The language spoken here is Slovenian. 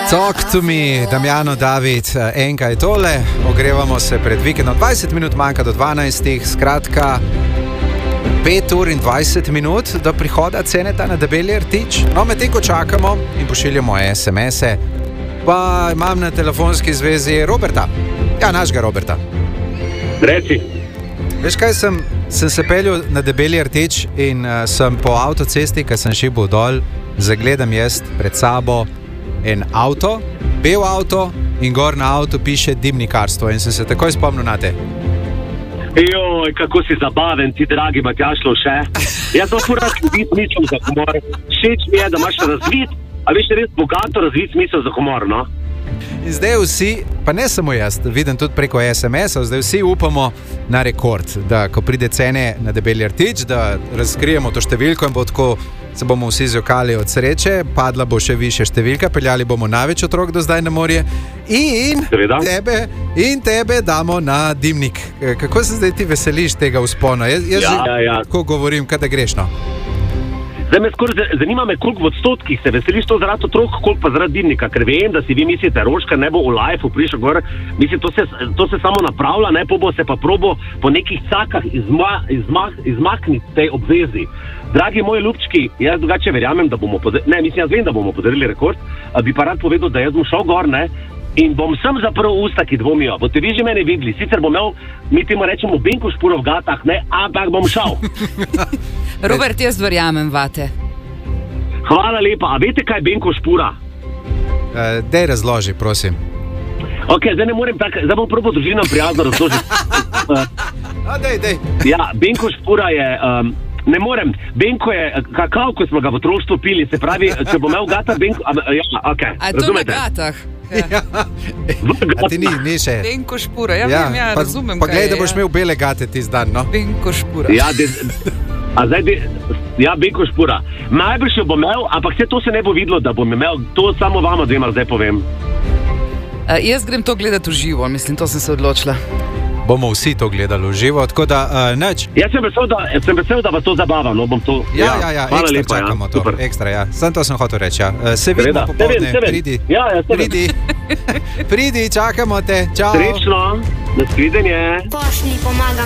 Talk to me, Damjano, David, enka je tole, ogrevamo se pred vikendom, 20 minut manjka do 12, skratka 5 ur in 20 minut do prihoda Ceneta na Debeli rtič. No, medtem ko čakamo in pošiljamo SMS-e, pa imam na telefonski zvezi Roberta, našega Roberta. Reci. Veš kaj, sem se peljal na Debeli rtič in sem po avtocesti, ko sem šibal dol, zagledam jaz pred sabo en avto, bel avto in gor na avto piše dimnikarstvo in sem se takoj spomnil na te. Joj, kako si zabaven, ti dragi Matjaž Lovše. Jaz sem fura razvit smisel za humor. Všeč mi je, da imaš razvit, a veš res bogato razvit smisel za humor, no? In zdaj vsi, pa ne samo jaz, vidim tudi preko SMS-ov, zdaj vsi upamo na rekord, da ko pride Cene na Debeli rtič, da razkrijemo to številko in bo tako, se bomo vsi zjokali od sreče, padla bo še više številka, peljali bomo največ otrok do zdaj na morje in tebe damo na dimnik. Kako se zdaj ti veseliš tega vzpona? Jaz tako govorim, kada greš, no? Zdaj me skoraj zanima me, koliko v odstotkih se veseliš to zaradi otrok, koliko pa zaradi dimnika, ker vem, da si vi mislite, Roška ne bo v live prišel gor, mislim, to se samo napravlja, ne, bo se pa probo po nekih cakah izmakniti tej obvezi. Dragi moji ljubčki, jaz drugače verjamem, da bomo jaz vem, da bomo podarili rekord, bi pa rad povedal, da jaz bom šel gor, ne, in bom sem zaprl usta, ki dvomijo. Boste vi že mene videli, sicer bom imel, mi temu rečemo, benko špuro v gatah, ne, ampak bom šel. Robert, jaz verjamem vate. Hvala lepa, a veste, kaj je benko špura? Dej razloži, prosim. Ok, zdaj ne morem tako, zdaj bom prvo družinam prijazno razložiti. Dej. Ja, benko špura je... Ne morem. Benko je kakao, ko smo ga v otroštvu pili. Se pravi, če bom imel gatah benko... A to na gatah? A ti ni še? Benko špura, razumem, pa gledaj, da boš imel bele gate ti zdan, no? Benko špura. Benko špura. Najbrž bom imel, ampak to se ne bo videlo, da bom imel. To samo vama dvema zdaj povem. Jaz grem to gledati v živo, mislim, to sem se odločila. Bomo vsi to gledali v živo, tako da nič. Jaz sem vesel, da vas to zabava, no bom to... Ja, ekstra lepa, čakamo to, super. Ekstra, ja. Sam to sem hotel reči, ja. Se vidimo popovdne, pridi, čakamo te, čau. Srečno, nasvidenje. Pošni pomagam.